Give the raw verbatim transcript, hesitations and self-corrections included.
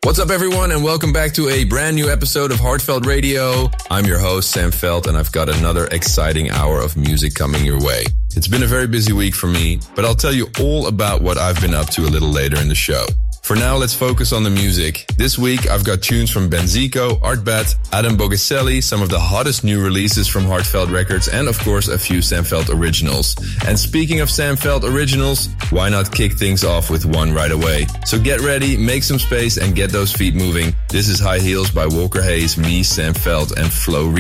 What's up, everyone, and welcome back to a brand new episode of Heartfelt Radio. I'm your host, Sam Veld, and I've got another exciting hour of music coming your way. It's been a very busy week for me, but I'll tell you all about what I've been up to a little later in the show. For now, let's focus on the music. This week, I've got tunes from Benzico, Artbat, Adam Bogaselli, some of the hottest new releases from Heartfelt Records, and of course, a few Sam Veld originals. And speaking of Sam Veld originals, why not kick things off with one right away? So get ready, make some space, and get those feet moving. This is High Heels by Walker Hayes, me, Sam Veld, and Flo